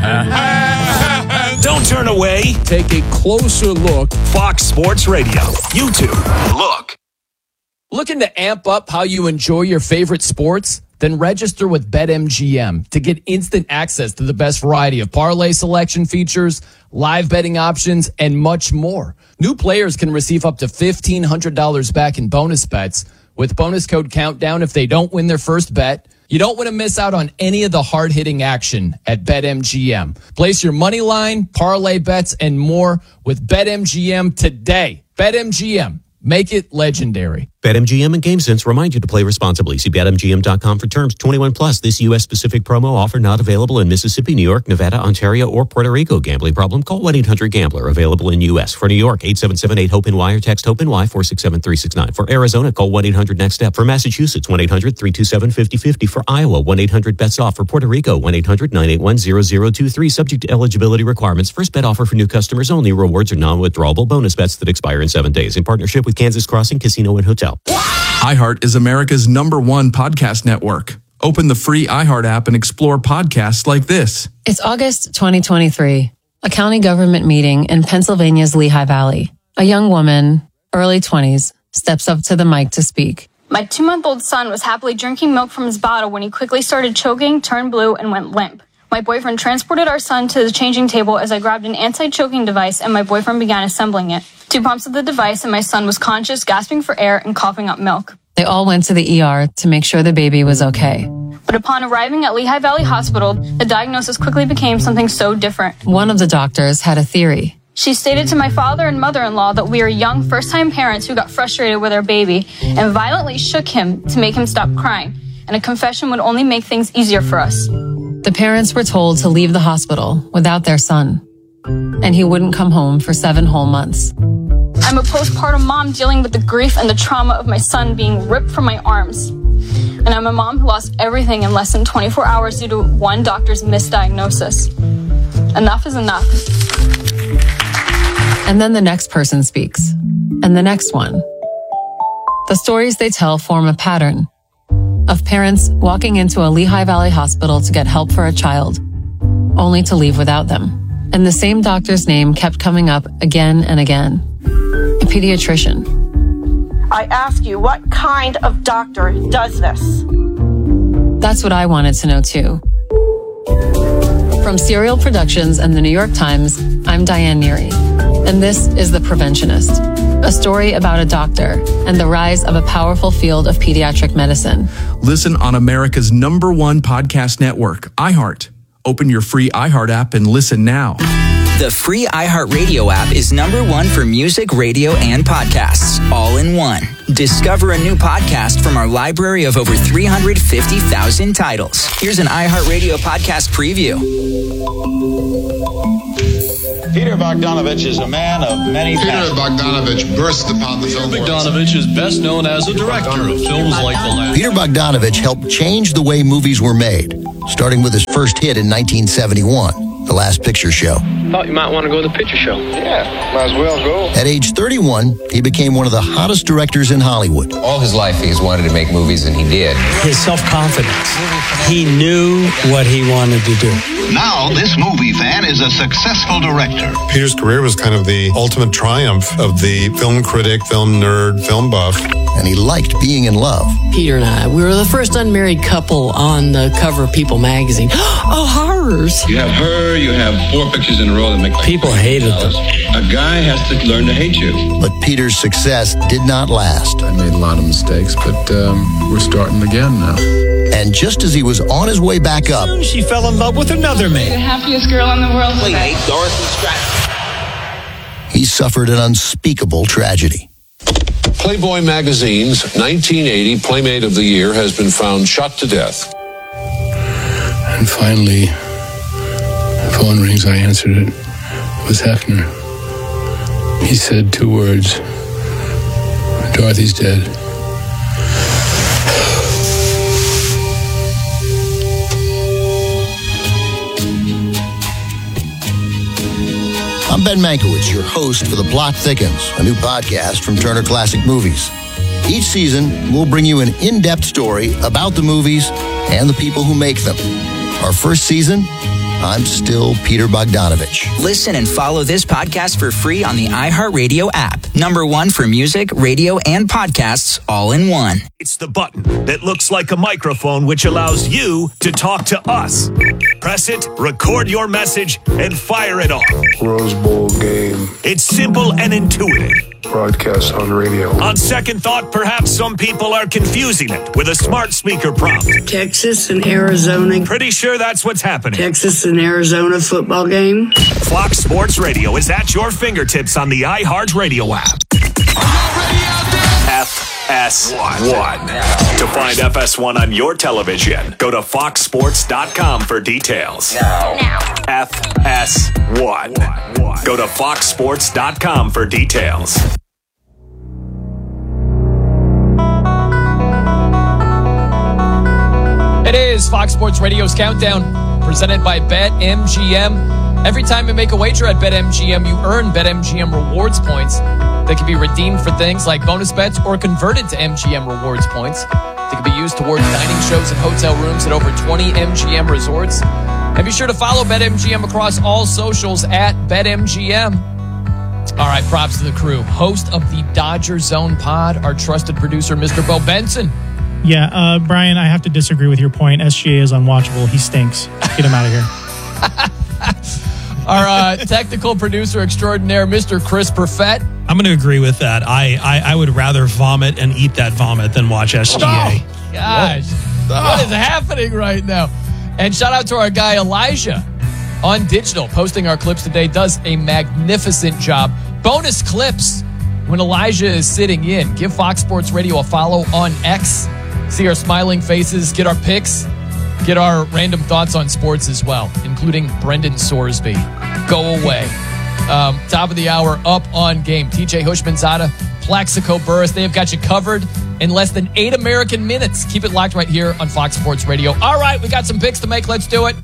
S2: man.
S5: Don't turn away.
S2: Take a closer look.
S5: Fox Sports Radio. YouTube. Look.
S3: Looking to amp up how you enjoy your favorite sports? Then register with BetMGM to get instant access to the best variety of parlay selection features, live betting options, and much more. New players can receive up to fifteen hundred dollars back in bonus bets with bonus code Countdown if they don't win their first bet. You don't want to miss out on any of the hard-hitting action at BetMGM. Place your money line, parlay bets, and more with BetMGM today. BetMGM. Make it legendary.
S7: BetMGM and GameSense remind you to play responsibly. See Bet M G M dot com for terms. twenty-one plus. This U S-specific promo offer not available in Mississippi, New York, Nevada, Ontario, or Puerto Rico. Gambling problem? Call one eight hundred gambler. Available in U S. For New York, eight seven seven eight hope N Y or text HOPE-NY four six seven three six nine. For Arizona, call one eight hundred next step. For Massachusetts, one eight hundred three two seven five zero five zero. For Iowa, one eight hundred bets off. For Puerto Rico, one eight hundred nine eight one zero zero two three. Subject to eligibility requirements. First bet offer for new customers only. Rewards are non-withdrawable bonus bets that expire in seven days. In partnership with Kansas Crossing Casino and Hotel.
S8: iHeart is America's number one podcast network. Open the free iHeart app and explore podcasts like this.
S9: It's August twenty twenty-three, a county government meeting in Pennsylvania's Lehigh Valley. A young woman, early twenties, steps up to the mic to speak.
S10: My two-month-old son was happily drinking milk from his bottle when he quickly started choking, turned blue, and went limp. My boyfriend transported our son to the changing table as I grabbed an anti-choking device and my boyfriend began assembling it. Two pumps of the device and my son was conscious, gasping for air and coughing up milk.
S9: They all went to the E R to make sure the baby was okay.
S10: But upon arriving at Lehigh Valley Hospital, the diagnosis quickly became something so different.
S9: One of the doctors had a theory.
S10: She stated to my father and mother-in-law that we are young first-time parents who got frustrated with our baby and violently shook him to make him stop crying, and a confession would only make things easier for us.
S9: The parents were told to leave the hospital without their son, and he wouldn't come home for seven whole months.
S10: I'm a postpartum mom dealing with the grief and the trauma of my son being ripped from my arms. And I'm a mom who lost everything in less than twenty-four hours due to one doctor's misdiagnosis. Enough is enough.
S9: And then the next person speaks, and the next one. The stories they tell form a pattern of parents walking into a Lehigh Valley hospital to get help for a child, only to leave without them. And the same doctor's name kept coming up again and again. A pediatrician.
S11: I ask you, what kind of doctor does this?
S9: That's what I wanted to know too. From Serial Productions and the New York Times, I'm Diane Neary, and this is The Preventionist, a story about a doctor and the rise of a powerful field of pediatric medicine.
S8: Listen on America's number one podcast network, iHeart. Open your free iHeart app and listen now.
S12: The free iHeartRadio app is number one for music, radio, and podcasts, all in one. Discover a new podcast from our library of over three hundred fifty thousand titles. Here's an iHeartRadio podcast preview.
S13: Peter Bogdanovich is a man of many
S14: Peter
S13: passions.
S14: Bogdanovich burst upon the film world.
S16: Bogdanovich is best known as a director of films like The Last.
S17: Peter Bogdanovich helped change the way movies were made, starting with his first hit in nineteen seventy-one, The Last Picture Show.
S26: Thought you might want to go to the picture show.
S13: Yeah, might as well go.
S17: At age thirty-one, he became one of the hottest directors in Hollywood.
S27: All his life he's wanted to make movies, and he did.
S28: His self-confidence. He knew what he wanted to do.
S29: Now, this movie fan is a successful director.
S14: Peter's career was kind of the ultimate triumph of the film critic, film nerd, film buff.
S17: And he liked being in love.
S30: Peter and I, we were the first unmarried couple on the cover of People magazine. Oh, horrors.
S14: You have her, you have four pictures in a row that make...
S28: People hated them.
S14: A guy has to learn to hate you.
S17: But Peter's success did not last.
S31: I made a lot of mistakes, but um, we're starting again now.
S17: And just as he was on his way back up,
S28: she fell in love with another man.
S10: The happiest girl in the world.
S27: Wait, Dorothy Stratton.
S17: he suffered an unspeakable tragedy.
S14: Playboy magazine's nineteen eighty Playmate of the Year has been found shot to death.
S31: And finally, the phone rings. I answered it. It was Hefner. He said two words. Dorothy's dead.
S17: I'm Ben Mankiewicz, your host for The Plot Thickens, a new podcast from Turner Classic Movies. Each season, we'll bring you an in-depth story about the movies and the people who make them. Our first season, I'm still Peter Bogdanovich.
S12: Listen and follow this podcast for free on the iHeartRadio app. Number one for music, radio, and podcasts all in one.
S5: It's the button that looks like a microphone, which allows you to talk to us. Press it, record your message, and fire it off.
S31: Rose Bowl game.
S5: It's simple and intuitive.
S31: Broadcast on radio.
S5: On second thought, perhaps some people are confusing it with a smart speaker prompt.
S30: Texas and Arizona.
S5: Pretty sure that's what's happening.
S30: Texas and Arizona football game.
S5: Fox Sports Radio is at your fingertips on the iHeartRadio app. F S one. To find F S one on your television, go to fox sports dot com for details.
S10: Now.
S5: F S one. Go to fox sports dot com for details.
S3: It is Fox Sports Radio's Countdown, presented by BetMGM. Every time you make a wager at BetMGM, you earn BetMGM rewards points that can be redeemed for things like bonus bets or converted to M G M rewards points. They can be used towards dining shows and hotel rooms at over twenty M G M resorts. And be sure to follow BetMGM across all socials at BetMGM. All right, props to the crew. Host of the Dodger Zone Pod, our trusted producer, Mister Bo Benson.
S32: Yeah, uh, Brian, I have to disagree with your point. S G A is unwatchable. He stinks. Get him out of here.
S3: Our uh, technical producer extraordinaire, Mister Chris Perfett.
S33: I'm going to agree with that. I, I I would rather vomit and eat that vomit than watch S G A.
S3: Oh, gosh. What is happening right now? And shout out to our guy, Elijah, on digital, posting our clips today. Does a magnificent job. Bonus clips when Elijah is sitting in. Give Fox Sports Radio a follow on X. See our smiling faces. Get our picks. Get our random thoughts on sports as well, including Brendan Sorsby. Go away. Um, top of the hour, up on game. T J Hushmanzada, Plaxico Burress. They have got you covered in less than eight American minutes. Keep it locked right here on Fox Sports Radio. All right, we got some picks to make. Let's do it.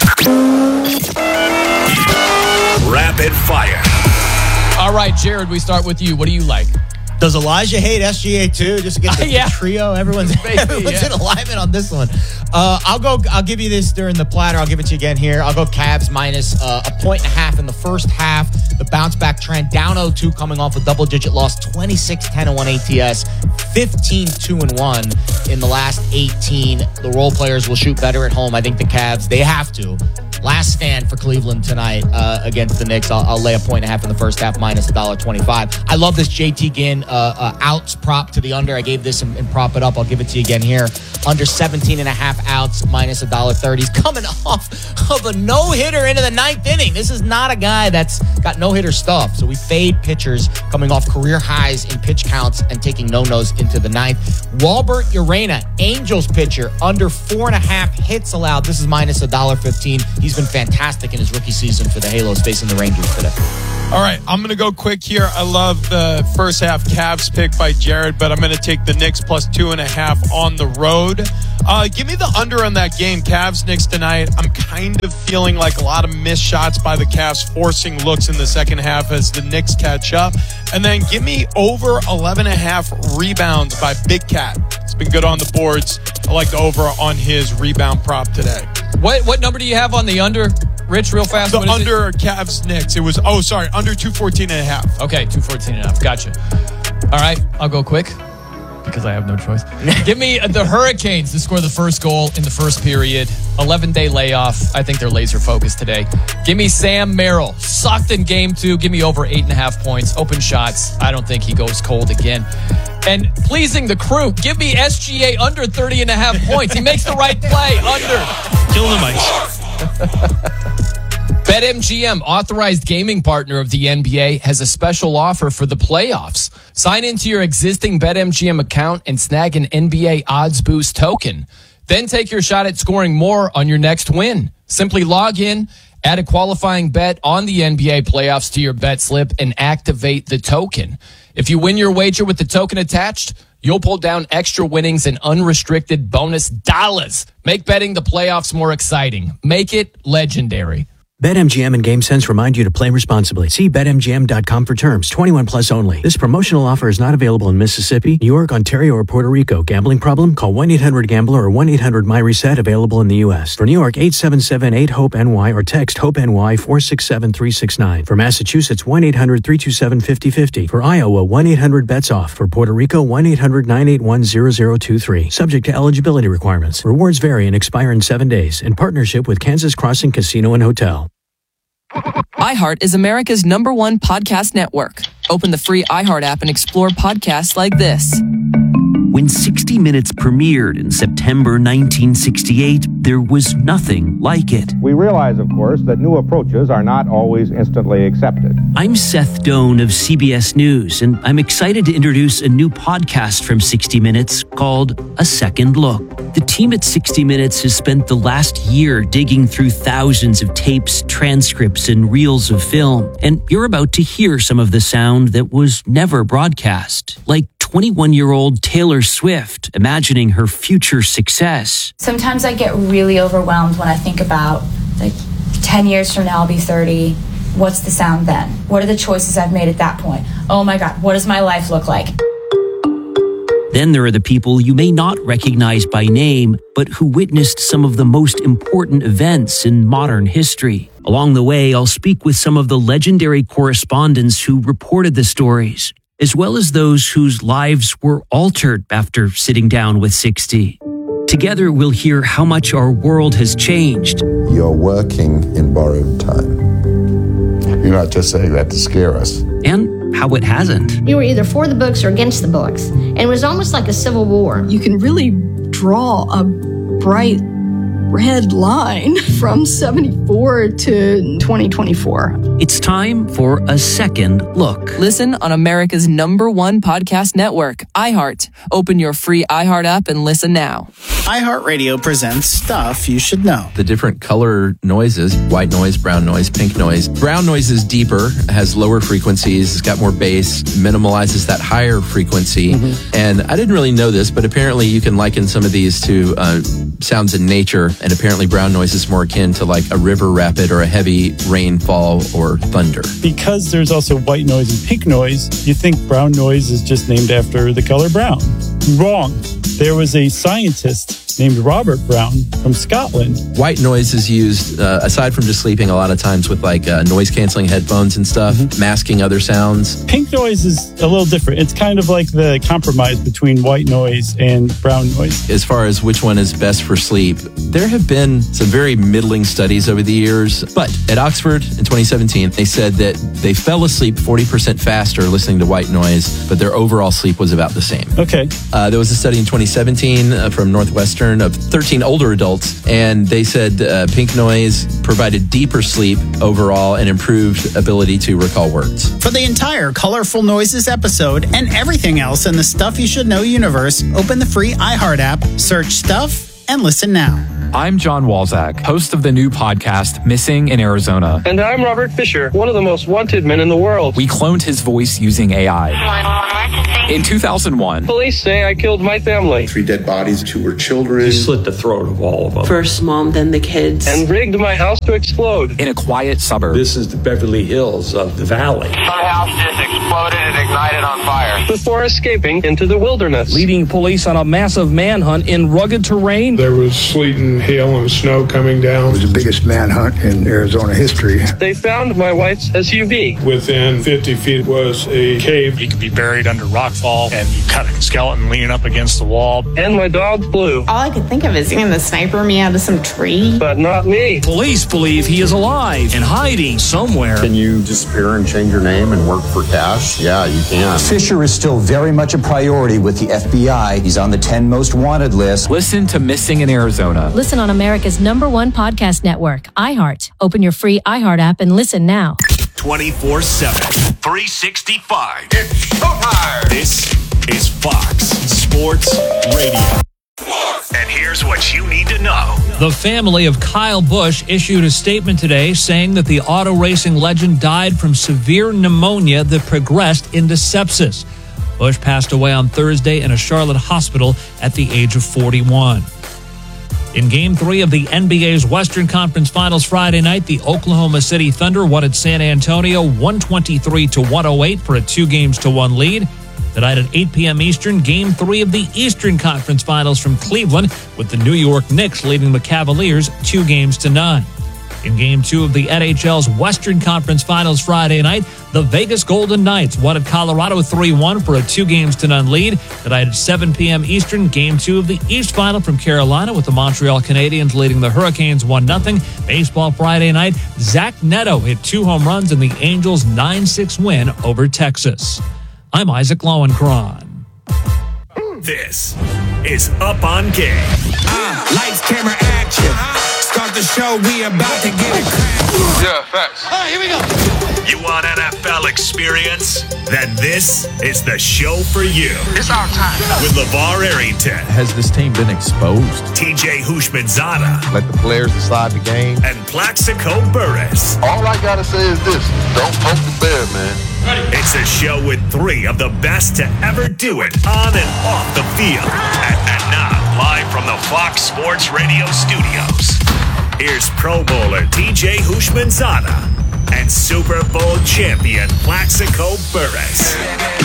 S5: Rapid fire.
S3: All right, Jared, we start with you. What do you like?
S6: Does Elijah hate S G A too? Just to get the,
S3: yeah.
S6: the trio. Everyone's,
S3: Maybe,
S6: everyone's
S3: yeah.
S6: in alignment on this one. Uh, I'll go. I'll give you this during the platter. I'll give it to you again here. I'll go Cavs minus uh, a point and a half in the first half. The bounce back trend down oh two, coming off a double digit loss, twenty-six ten and one A T S, fifteen two and one in the last eighteen. The role players will shoot better at home. I think the Cavs, they have to. Last stand for Cleveland tonight uh, against the Knicks. I'll, I'll lay a point and a half in the first half, minus one dollar twenty-five. I love this J T Ginn uh, uh, outs prop to the under. I gave this and, and prop it up. I'll give it to you again here. Under seventeen and a half outs, minus one dollar thirty. He's coming off of a no-hitter into the ninth inning. This is not a guy that's got no-hitter stuff. So we fade pitchers coming off career highs in pitch counts and taking no-nos into the ninth. Walbert Urena, Angels pitcher, under four and a half hits allowed. This is minus one dollar fifteen. He's been fantastic in his rookie season for the Halos facing the Rangers today.
S1: All right, I'm going to go quick here. I love the first half Cavs pick by Jared, but I'm going to take the Knicks plus two and a half on the road. Uh, give me the under on that game, Cavs-Knicks tonight. I'm kind of feeling like a lot of missed shots by the Cavs, forcing looks in the second half as the Knicks catch up. And then give me over eleven and a half rebounds by Big Cat. It's been good on the boards. I like the over on his rebound prop today.
S3: What what number do you have on the under, Rich, real fast?
S1: The
S3: what is
S1: under
S3: it?
S1: Cavs Knicks. It was, oh, sorry, under two fourteen and a half.
S3: Okay, two fourteen and a half. Gotcha. All right, I'll go quick because I have no choice. Give me the Hurricanes to score the first goal in the first period. eleven-day layoff. I think they're laser focused today. Give me Sam Merrill. Sucked in game two. Give me over eight and a half points. Open shots. I don't think he goes cold again. And pleasing the crew, give me S G A under thirty and a half points. He makes the right play. Under.
S33: Kill the mice.
S3: BetMGM, authorized gaming partner of the N B A, has a special offer for the playoffs. Sign into your existing BetMGM account and snag an N B A Odds Boost token. Then take your shot at scoring more on your next win. Simply log in, add a qualifying bet on the N B A playoffs to your bet slip, and activate the token. If you win your wager with the token attached, you'll pull down extra winnings and unrestricted bonus dollars. Make betting the playoffs more exciting. Make it legendary.
S2: BetMGM and GameSense remind you to play responsibly. See Bet M G M dot com for terms. twenty-one plus only. This promotional offer is not available in Mississippi, New York, Ontario, or Puerto Rico. Gambling problem? Call one eight hundred gambler or one eight hundred my reset. Available in the U S. For New York, eight seven seven eight hope N Y or text HOPE-NY four six seven three six nine. For Massachusetts, one eight hundred three two seven five zero five zero. For Iowa, one eight hundred bets off. For Puerto Rico, one eight hundred nine eight one zero zero two three. Subject to eligibility requirements. Rewards vary and expire in seven days. In partnership with Kansas Crossing Casino and Hotel.
S4: iHeart is America's number one podcast network. Open the free iHeart app and explore podcasts like this.
S7: When sixty minutes premiered in September nineteen sixty-eight, there was nothing like it.
S15: We realize, of course, that new approaches are not always instantly accepted.
S7: I'm Seth Doan of C B S News, and I'm excited to introduce a new podcast from sixty minutes called A Second Look. The team at sixty minutes has spent the last year digging through thousands of tapes, transcripts, and reels of film, and you're about to hear some of the sound that was never broadcast, like twenty-one-year-old Taylor Swift imagining her future success.
S18: Sometimes I get really overwhelmed when I think about, like, ten years from now I'll be thirty. What's the sound then? What are the choices I've made at that point? Oh my God, what does my life look like?
S7: Then there are the people you may not recognize by name, but who witnessed some of the most important events in modern history. Along the way, I'll speak with some of the legendary correspondents who reported the stories, as well as those whose lives were altered after sitting down with sixty. Together, we'll hear how much our world has changed.
S19: You're working in borrowed time. You're not just saying that to scare us.
S7: And how it hasn't.
S20: You were either for the books or against the books. And it was almost like a civil war.
S21: You can really draw a bright red line from seventy-four to twenty twenty-four.
S7: It's time for A Second Look.
S4: Listen on America's number one podcast network, iHeart. Open your free iHeart app and listen now.
S22: iHeartRadio presents Stuff You Should Know.
S23: The different color noises, white noise, brown noise, pink noise. Brown noise is deeper, has lower frequencies, it's got more bass, minimalizes that higher frequency. Mm-hmm. And I didn't really know this, but apparently you can liken some of these to uh, sounds in nature. And apparently brown noise is more akin to like a river rapid or a heavy rainfall or thunder.
S24: Because there's also white noise and pink noise, you think brown noise is just named after the color brown. Wrong. There was a scientist named Robert Brown from Scotland.
S23: White noise is used, uh, aside from just sleeping, a lot of times with like uh, noise-canceling headphones and stuff, mm-hmm. masking other sounds.
S24: Pink noise is a little different. It's kind of like the compromise between white noise and brown noise.
S23: As far as which one is best for sleep, there have been some very middling studies over the years, but at Oxford in twenty seventeen, they said that they fell asleep forty percent faster listening to white noise, but their overall sleep was about the same.
S24: Okay.
S23: Uh, there was a study in twenty seventeen uh, from Northwestern of thirteen older adults, and they said uh, pink noise provided deeper sleep overall and improved ability to recall words.
S22: For the entire Colorful Noises episode and everything else in the Stuff You Should Know universe, open the free iHeart app, search Stuff, and listen now.
S8: I'm John Walzak, host of the new podcast, Missing in Arizona.
S9: And I'm Robert Fisher, one of the most wanted men in the world.
S8: We cloned his voice using A I. In two thousand one,
S9: police say I killed my family.
S19: Three dead bodies, two were children.
S11: He slit the throat of all of them.
S12: First mom, then the kids.
S9: And rigged my house to explode.
S8: In a quiet suburb.
S11: This is the Beverly Hills of the valley.
S9: My house just exploded and ignited on fire. Before escaping into the wilderness.
S11: Leading police on a massive manhunt in rugged terrain.
S13: There was sleet and hail and snow coming down.
S14: It was the biggest manhunt in Arizona history.
S9: They found my wife's S U V.
S13: Within fifty feet was a cave.
S16: He could be buried under rockfall, and you cut a skeleton leaning up against the wall.
S9: And my dog Blue.
S17: All I could think of is getting the sniper me out of some tree.
S9: But not me.
S11: Police believe he is alive and hiding somewhere.
S25: Can you disappear and change your name and work for cash? Yeah, you can.
S26: Fisher is still very much a priority with the F B I. He's on the ten most wanted list.
S8: Listen to Missing in Arizona.
S27: Listen on America's number one podcast network, iHeart. Open your free iHeart app and listen now.
S5: twenty-four seven, three sixty-five. It's showtime. This is Fox Sports Radio. And here's what you need to know.
S3: The family of Kyle Busch issued a statement today saying that the auto racing legend died from severe pneumonia that progressed into sepsis. Busch passed away on Thursday in a Charlotte hospital at the age of forty-one. In Game three of the N B A's Western Conference Finals Friday night, the Oklahoma City Thunder won at San Antonio one twenty-three to one oh eight for a two games to one lead. Tonight at eight p.m. Eastern, Game three of the Eastern Conference Finals from Cleveland, with the New York Knicks leading the Cavaliers two games to none. In Game two of the N H L's Western Conference Finals Friday night, the Vegas Golden Knights won at Colorado three one for a two games to none lead. Tonight at seven p.m. Eastern, Game two of the East Final from Carolina, with the Montreal Canadiens leading the Hurricanes one nothing. Baseball Friday night, Zach Neto hit two home runs in the Angels' nine six win over Texas. I'm Isaac Lowenkron.
S5: This is Up on Game.
S28: Uh, lights, camera, action. Start the show, we about to get it cracking.
S5: Yeah, facts. All right, here we go. You want N F L experience? Then this is the show for you.
S28: It's our time.
S5: With LeVar Arrington.
S23: Has this team been exposed?
S5: T J Houshmandzadeh.
S19: Let the players decide the game.
S5: And Plaxico Burress.
S19: All I gotta say is this: don't poke the bear, man.
S5: It's a show with three of the best to ever do it on and off the field. And, and now, live from the Fox Sports Radio studios, here's Pro Bowler T J Houshmandzadeh and Super Bowl champion Plaxico Burress.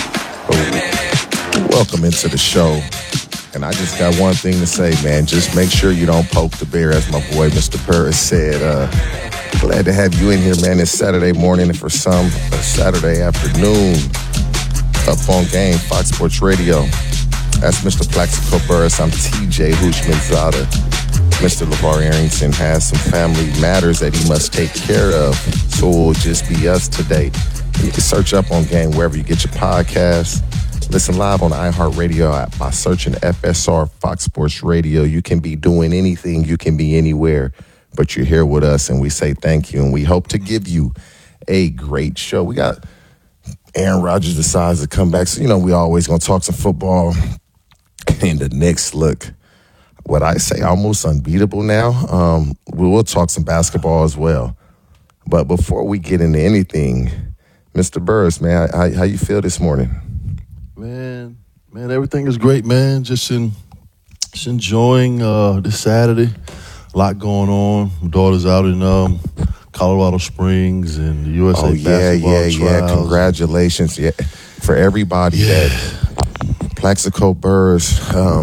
S19: Welcome into the show. And I just got one thing to say, man. Just make sure you don't poke the bear, as my boy Mister Burris said. Uh, glad to have you in here, man. It's Saturday morning, and for some, Saturday afternoon. Up on Game, Fox Sports Radio. That's Mister Plaxico Burris. I'm T J Houshmandzadeh. Mister LeVar Arrington has some family matters that he must take care of, so it will just be us today. You can search Up on Game wherever you get your podcasts. Listen live on the iHeartRadio app by searching F S R Fox Sports Radio. You can be doing anything, you can be anywhere, but you're here with us, and we say thank you, and we hope to give you a great show. We got Aaron Rodgers decides to come back, so you know we always gonna talk some football. And the Knicks look, what I say, almost unbeatable now. Um, we will talk some basketball as well. But before we get into anything, Mister Burris, man, how, how you feel this morning?
S29: Man, man, everything is great, man. Just in, just enjoying uh, this Saturday. A lot going on. My daughter's out in um, Colorado Springs and the U S A
S19: oh, yeah,
S29: basketball
S19: yeah,
S29: trials.
S19: yeah. Congratulations, yeah, for everybody
S29: yeah.
S19: that Plaxico Burris um,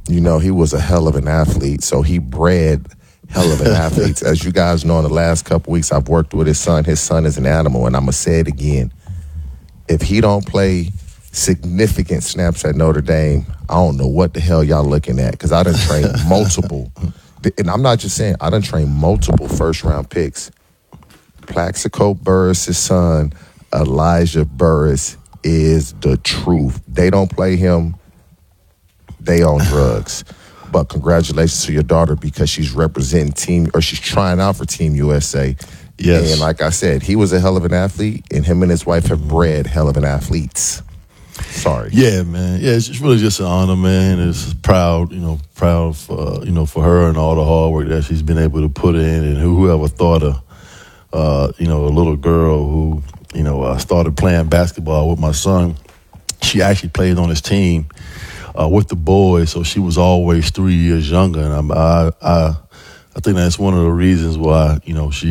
S19: you know, he was a hell of an athlete. So he bred hell of an athletes. As you guys know, in the last couple weeks, I've worked with his son. His son is an animal, and I'm going to say it again. If he don't play significant snaps at Notre Dame, I don't know what the hell y'all looking at, because I done trained multiple. And I'm not just saying, I done trained multiple first-round picks. Plaxico Burress' son, Elijah Burress, is the truth. They don't play him, they on drugs. But congratulations to your daughter, because she's representing team, or she's trying out for Team U S A.
S29: Yes.
S19: And like I said, he was a hell of an athlete, and him and his wife have bred hell of an athletes. Sorry.
S29: Yeah, man. Yeah, it's just really just an honor, man. It's proud, you know, proud for, you know, for her and all the hard work that she's been able to put in, and whoever thought of, uh, you know, a little girl who, you know, uh, started playing basketball with my son. She actually played on his team uh, with the boys, so she was always three years younger, and I'm, I, I, I think that's one of the reasons why, you know, she